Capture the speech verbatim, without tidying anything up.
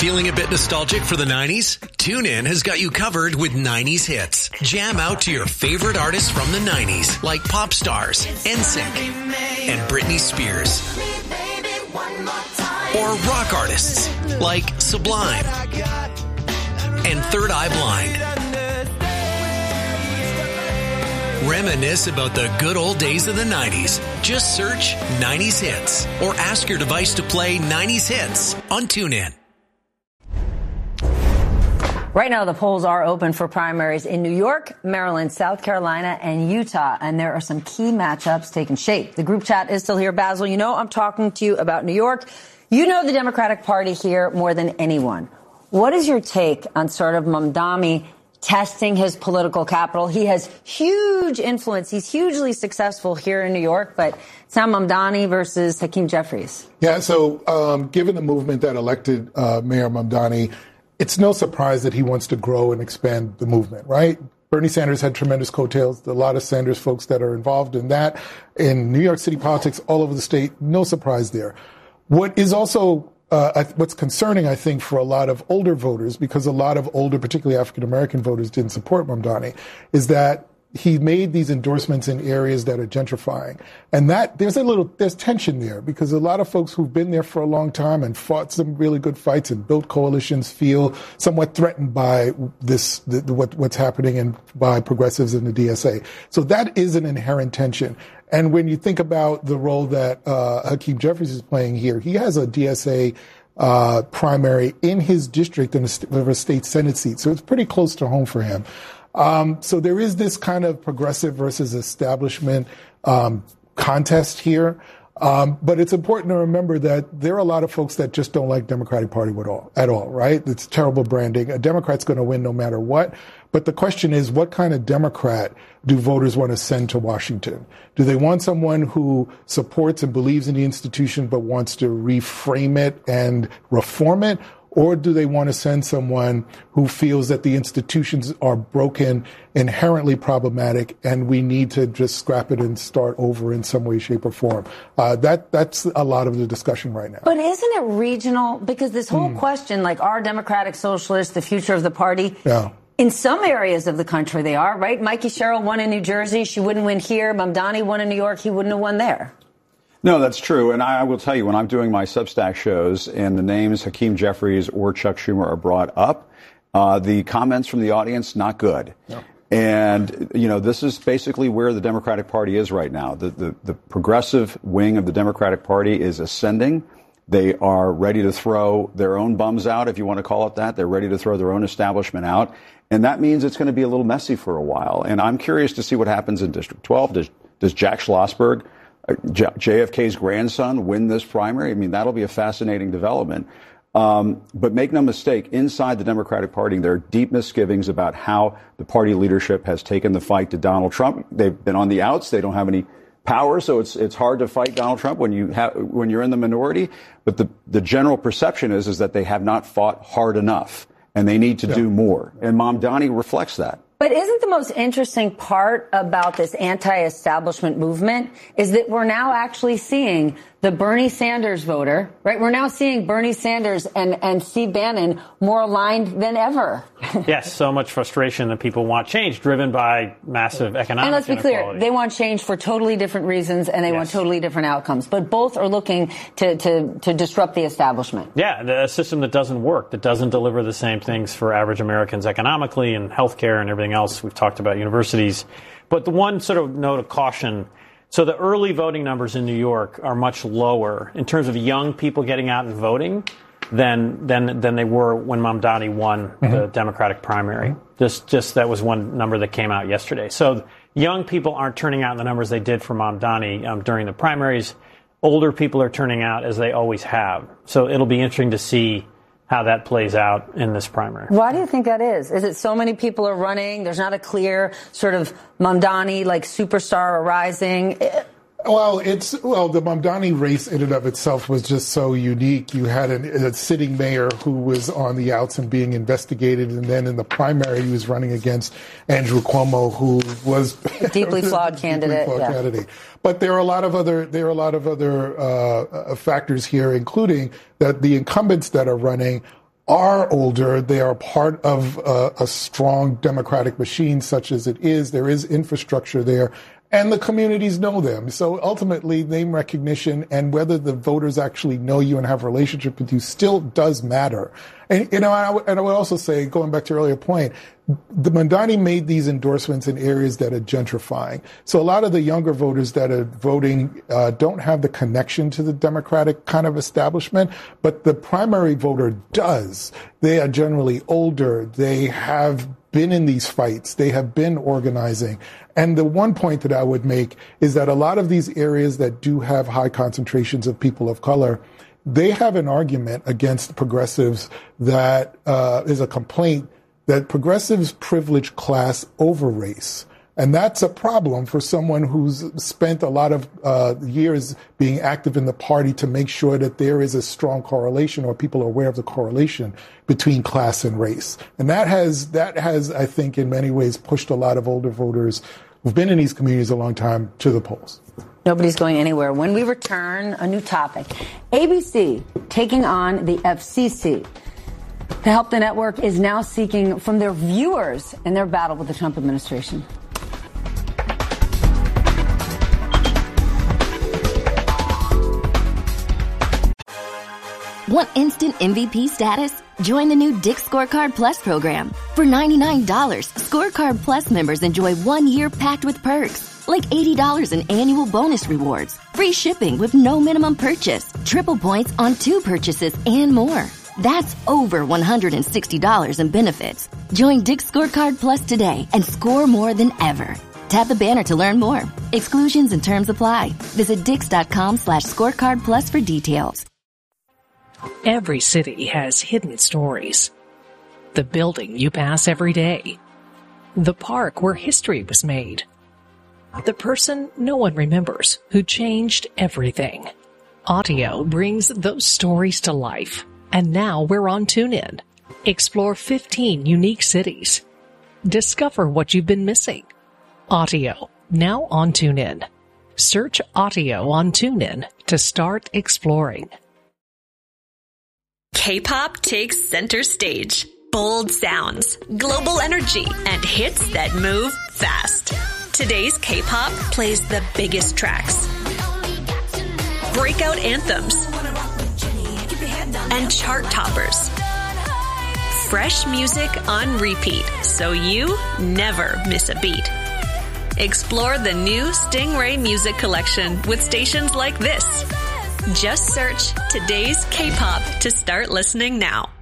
Feeling a bit nostalgic for the nineties? TuneIn has got you covered with nineties hits. Jam out to your favorite artists from the nineties, like pop stars, N Sync, and Britney Spears. Or rock artists, like Sublime and Third Eye Blind. Reminisce about the good old days of the nineties. Just search nineties hits or ask your device to play nineties hits on TuneIn. Right now, the polls are open for primaries in New York, Maryland, South Carolina, and Utah. And there are some key matchups taking shape. The group chat is still here. Basil, you know I'm talking to you about New York. You know the Democratic Party here more than anyone. What is your take on sort of Mamdani testing his political capital? He has huge influence. He's hugely successful here in New York, but it's now Mamdani versus Hakeem Jeffries. Yeah, so um, given the movement that elected uh, Mayor Mamdani, it's no surprise that he wants to grow and expand the movement, right? Bernie Sanders had tremendous coattails. A lot of Sanders folks that are involved in that. In New York City politics, all over the state, no surprise there. What is also Uh, what's concerning, I think, for a lot of older voters, because a lot of older, particularly African-American voters, didn't support Mamdani, is that he made these endorsements in areas that are gentrifying. And that there's a little, there's tension there, because a lot of folks who've been there for a long time and fought some really good fights and built coalitions feel somewhat threatened by this, the, what, what's happening and by progressives in the D S A. So that is an inherent tension. And when you think about the role that uh, Hakeem Jeffries is playing here, he has a D S A uh, primary in his district in a, st- a state Senate seat. So it's pretty close to home for him. Um, so there is this kind of progressive versus establishment um, contest here. Um, but it's important to remember that there are a lot of folks that just don't like Democratic Party at all, at all, right? It's terrible branding. A Democrat's going to win no matter what. But the question is, what kind of Democrat do voters want to send to Washington? Do they want someone who supports and believes in the institution but wants to reframe it and reform it? Or do they want to send someone who feels that the institutions are broken, inherently problematic, and we need to just scrap it and start over in some way, shape, or form? Uh, that that's a lot of the discussion right now. But isn't it regional? Because this whole mm. question, like, are Democratic Socialists the future of the party? Yeah. In some areas of the country, they are, right? Mikey Sherrill won in New Jersey. She wouldn't win here. Mamdani won in New York. He wouldn't have won there. No, that's true. And I will tell you, when I'm doing my Substack shows and the names Hakeem Jeffries or Chuck Schumer are brought up, uh, the comments from the audience, not good. No. And, you know, this is basically where the Democratic Party is right now. The, the, the progressive wing of the Democratic Party is ascending. They are ready to throw their own bums out, if you want to call it that. They're ready to throw their own establishment out. And that means it's going to be a little messy for a while. And I'm curious to see what happens in District twelve. Does, does Jack Schlossberg, J F K's grandson, win this primary? I mean, that'll be a fascinating development. Um, but make no mistake, inside the Democratic Party, there are deep misgivings about how the party leadership has taken the fight to Donald Trump. They've been on the outs. They don't have any power, so it's it's hard to fight Donald Trump when you have when you're in the minority. But the the general perception is is that they have not fought hard enough, and they need to yeah. do more. And Mamdani reflects that. But isn't the most interesting part about this anti-establishment movement is that we're now actually seeing the Bernie Sanders voter, right? We're now seeing Bernie Sanders and, and Steve Bannon more aligned than ever. Yes, so much frustration that people want change driven by massive economic And let's be inequality. clear, they want change for totally different reasons and they yes. want totally different outcomes. But both are looking to, to, to disrupt the establishment. Yeah, the system that doesn't work, that doesn't deliver the same things for average Americans economically and healthcare and everything else. We've talked about universities. But the one sort of note of caution, so the early voting numbers in New York are much lower in terms of young people getting out and voting than than than they were when Mamdani won mm-hmm. the Democratic primary. Mm-hmm. Just just that was one number that came out yesterday. So young people aren't turning out in the numbers they did for Mamdani um, during the primaries. Older people are turning out as they always have. So it'll be interesting to see how that plays out in this primary. Why do you think that is? Is it so many people are running? There's not a clear sort of Mamdani like superstar arising. Well, it's well, the Mamdani race in and of itself was just so unique. You had an, a sitting mayor who was on the outs and being investigated, and then in the primary he was running against Andrew Cuomo, who was a deeply flawed candidate. Deeply flawed yeah. candidate. But there are a lot of other there are a lot of other uh, factors here, including that the incumbents that are running are older. They are part of uh, a strong democratic machine such as it is. There is infrastructure there. And the communities know them. So ultimately, name recognition and whether the voters actually know you and have a relationship with you still does matter. And, you know, I w- and I would also say, going back to your earlier point, the Mamdani made these endorsements in areas that are gentrifying. So a lot of the younger voters that are voting uh, don't have the connection to the Democratic kind of establishment, but the primary voter does. They are generally older. They have been in these fights. They have been organizing. And the one point that I would make is that a lot of these areas that do have high concentrations of people of color, they have an argument against progressives that uh, is a complaint that progressives privilege class over race. And that's a problem for someone who's spent a lot of uh, years being active in the party to make sure that there is a strong correlation, or people are aware of the correlation between class and race. And that has, that has, I think, in many ways pushed a lot of older voters who've been in these communities a long time to the polls. Nobody's going anywhere. When we return, a new topic. A B C taking on the F C C. The help the network is now seeking from their viewers in their battle with the Trump administration. Want instant M V P status? Join the new Dick's Scorecard Plus program. For ninety-nine dollars, Scorecard Plus members enjoy one year packed with perks, like eighty dollars in annual bonus rewards, free shipping with no minimum purchase, triple points on two purchases, and more. That's over one hundred sixty dollars in benefits. Join Dick's Scorecard Plus today and score more than ever. Tap the banner to learn more. Exclusions and terms apply. Visit dix.com slash scorecard plus for details. Every city has hidden stories. The building you pass every day. The park where history was made. The person no one remembers who changed everything. Audio brings those stories to life. And now we're on TuneIn. Explore fifteen unique cities. Discover what you've been missing. Audio, now on TuneIn. Search Audio on TuneIn to start exploring. K-pop takes center stage. Bold sounds, global energy, and hits that move fast. Today's K-pop plays the biggest tracks, breakout anthems, and chart toppers. Fresh music on repeat, so you never miss a beat. Explore the new Stingray Music Collection with stations like this. Just search Today's K-pop to start listening now.